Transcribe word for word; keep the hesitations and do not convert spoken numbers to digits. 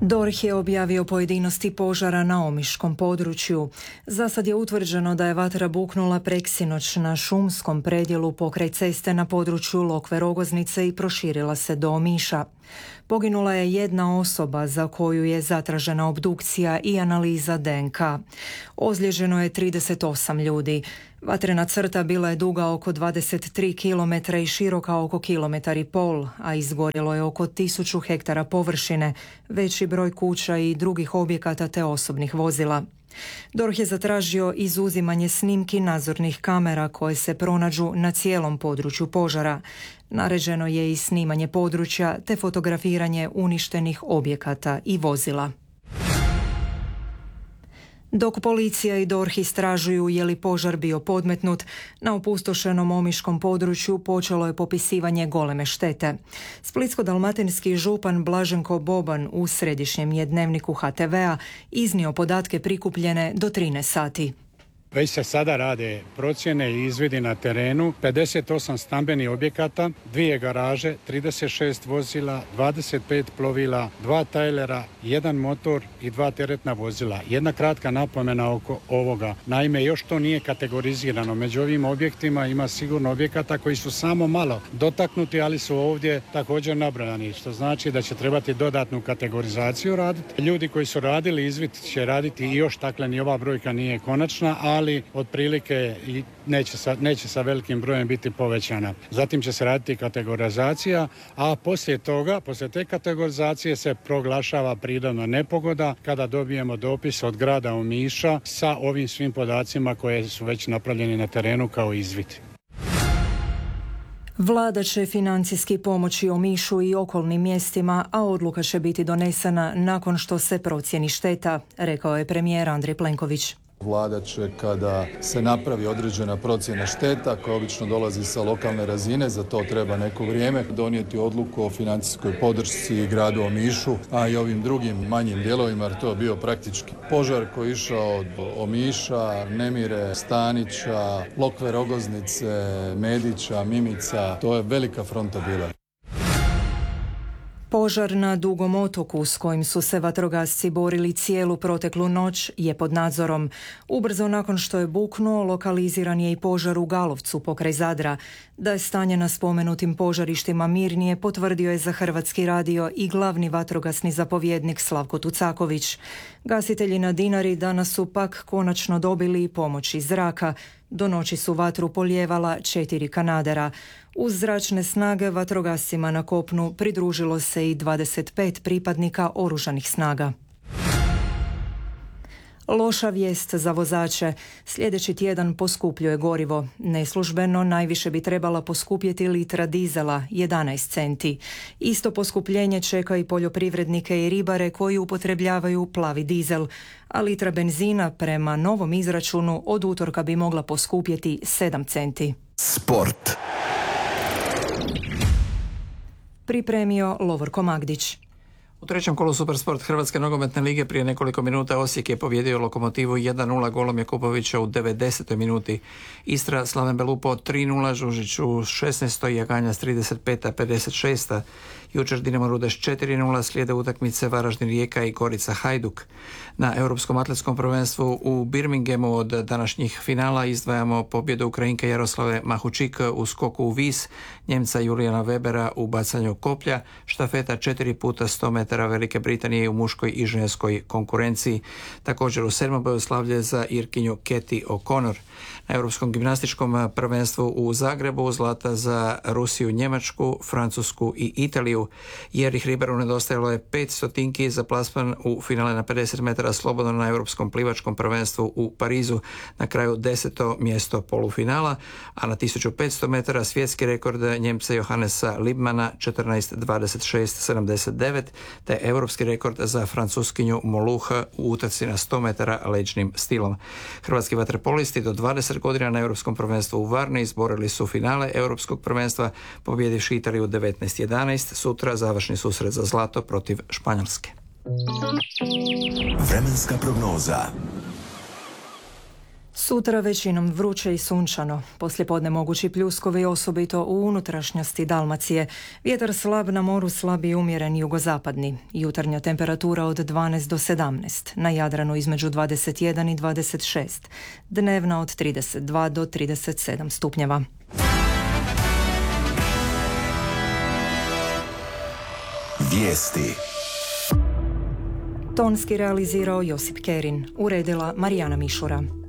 D O R H je objavio pojedinosti požara na omiškom području. Zasad je utvrđeno da je vatra buknula preksinoć na šumskom predjelu pokraj ceste na području Lokve Rogoznice i proširila se do Omiša. Poginula je jedna osoba za koju je zatražena obdukcija i analiza D N K. Ozlijeđeno je trideset osam ljudi. Vatrena crta bila je duga oko dvadeset tri kilometra i široka oko kilometar i pol, a izgorjelo je oko tisuću hektara površine, veći broj kuća i drugih objekata te osobnih vozila. D O R H je zatražio izuzimanje snimki nadzornih kamera koje se pronađu na cijelom području požara. Naređeno je i snimanje područja te fotografiranje uništenih objekata i vozila. Dok policija i D O R H istražuju je li požar bio podmetnut, na opustošenom omiškom području počelo je popisivanje goleme štete. Splitsko-dalmatinski župan Blaženko Boban u središnjem je dnevniku H T V-a iznio podatke prikupljene do trinaest sati. Već se sada rade procjene i izvidi na terenu, pedeset osam stambenih objekata, dvije garaže, trideset šest vozila, dvadeset pet plovila, dva tajlera, jedan motor i dva teretna vozila. Jedna kratka napomena oko ovoga. Naime, još to nije kategorizirano. Među ovim objektima ima sigurno objekata koji su samo malo dotaknuti, ali su ovdje također nabrojani, što znači da će trebati dodatnu kategorizaciju raditi. Ljudi koji su radili izvid će raditi i još, dakle ni ova brojka nije konačna, a ali otprilike neće sa, neće sa velikim brojem biti povećana. Zatim će se raditi kategorizacija, a poslije toga, poslije te kategorizacije se proglašava prirodna nepogoda kada dobijemo dopis od grada Omiša sa ovim svim podacima koje su već napravljeni na terenu kao izvid. Vlada će financijski pomoći Omišu i okolnim mjestima, a odluka će biti donesena nakon što se procijeni šteta, rekao je premijer Andrej Plenković. Vlada će, kada se napravi određena procjena šteta koja obično dolazi sa lokalne razine, za to treba neko vrijeme, donijeti odluku o financijskoj podršci gradu Omišu, a i ovim drugim manjim dijelovima, jer to je bio praktički požar koji je išao od Omiša, Nemire, Stanića, Lokve Rogoznice, Medića, Mimica. To je velika fronta bila. Požar na Dugom otoku s kojim su se vatrogasci borili cijelu proteklu noć je pod nadzorom. Ubrzo nakon što je buknuo, lokaliziran je i požar u Galovcu pokraj Zadra. Da je stanje na spomenutim požarištima mirnije potvrdio je za Hrvatski radio i glavni vatrogasni zapovjednik Slavko Tucaković. Gasitelji na Dinari danas su pak konačno dobili pomoć iz zraka. Do noći su vatru polijevala četiri kanadera. Uz zračne snage vatrogascima na kopnu pridružilo se i dvadeset pet pripadnika oružanih snaga. Loša vijest za vozače. Sljedeći tjedan poskupljuje gorivo. Neslužbeno najviše bi trebala poskupjeti litra dizela, jedanaest centi. Isto poskupljenje čeka i poljoprivrednike i ribare koji upotrebljavaju plavi dizel, a litra benzina prema novom izračunu od utorka bi mogla poskupjeti sedam centi. Sport. Pripremio Lovorko Magdić. U trećem kolu Supersport Hrvatske nogometne lige prije nekoliko minuta Osijek je pobijedio Lokomotivu jedan nula golom Jakupovića u devedesetoj minuti. Istra Slaven Belupo tri nula, Žužić u šesnaestoj, Jaganja s trideset pete pedeset šeste. Jučer Dinamo Rudeš četiri nula, slijede utakmice Varaždin Rijeka i Gorica Hajduk. Na Europskom atletskom prvenstvu u Birminghamu od današnjih finala izdvajamo pobjedu Ukrajinke Jaroslave Mahučik u skoku u vis, Njemca Julijana Webera u bacanju koplja, štafeta četiri puta sto metara Velike Britanije u muškoj i ženskoj konkurenciji. Također u sedmoboju slavlje za Irkinju Keti O'Connor. Na Europskom gimnastičkom prvenstvu u Zagrebu zlata za Rusiju, Njemačku, Francusku i Italiju. Jerih Riberu nedostajalo je pet stotinki za plasman u finale na pedeset metara slobodno na Europskom plivačkom prvenstvu u Parizu, na kraju deseto mjesto polufinala, a na tisuću petsto metara svjetski rekord Njemca Johannesa Liebmana četrnaest dvadeset šest sedamdeset devet te europski rekord za Francuskinju Moluha u utrci na sto metara leđnim stilom. Hrvatski vaterpolisti do dvadeset godina na Europskom prvenstvu u Varni izborili su finale Europskog prvenstva, pobjedivši Italiju devetnaest jedanaest, sutra završni susret za zlato protiv Španjolske. Vremenska prognoza. Sutra većinom vruće i sunčano. Poslijepodne mogući pljuskovi osobito u unutrašnjosti Dalmacije. Vjetar slab, na moru slab i umjeren jugozapadni. Jutarnja temperatura od dvanaest do sedamnaest. Na Jadranu između dvadeset jedan i dvadeset šest. Dnevna od trideset dva do trideset sedam stupnjeva. Vijesti. Tonski realizirao Josip Kerin. Uredila Marijana Mišura.